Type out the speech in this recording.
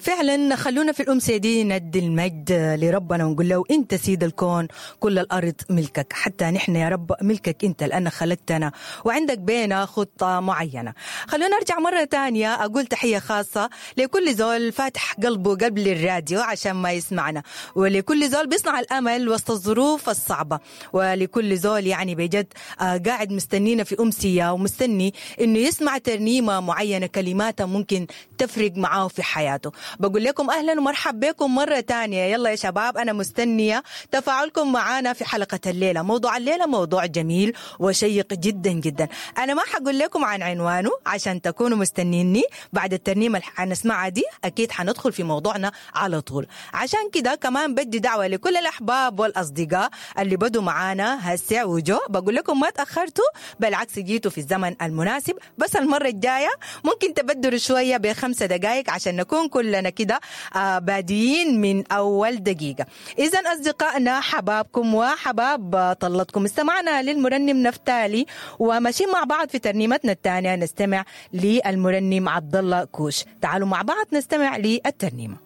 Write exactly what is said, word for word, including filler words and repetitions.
فعلا خلونا في الأمسية دي ندي المجد لربنا ونقول له أنت سيد الكون، كل الأرض ملكك، حتى نحن يا رب ملكك أنت لأنك خلقتنا وعندك بينا خطة معينة. خلونا نرجع مرة تانية أقول تحية خاصة لكل زول فاتح قلبه قبل الراديو عشان ما يسمعنا، ولكل زول بيصنع الأمل وسط الظروف الصعبة، ولكل زول يعني بجد آه قاعد مستنينا في أمسية ومستني إنه يسمع ترنيمة معينة كلماتها ممكن تفرق معاه في حياته. بقول لكم أهلا ومرحب بكم مرة تانية. يلا يا شباب، أنا مستنية تفاعلكم معنا في حلقة الليلة. موضوع الليلة موضوع جميل وشيق جدا جدا. أنا ما حقول لكم عن عنوانه عشان تكونوا مستنيني. بعد الترنيمة اللي حنسمعها دي أكيد حندخل في موضوعنا على طول. عشان كده كمان بدي دعوة لكل الأحباب والأصدقاء اللي بدوا معانا هسه وجو. بقول لكم ما تأخرتوا، بالعكس جيتوا في الزمن المناسب. بس المرة الجاية ممكن تبدلوا شوية بخمسة دقائق عشان نكون كلنا كده آه بادين من أول دقيقة. إذن أصدقائنا حبابكم وحباب طلتكم، استمعنا للمرنم نفتالي وماشيين مع بعض في ترنيمتنا الثانية. نستمع للمرنم عبد الله كوش. تعالوا مع بعض نستمع للترنيمة.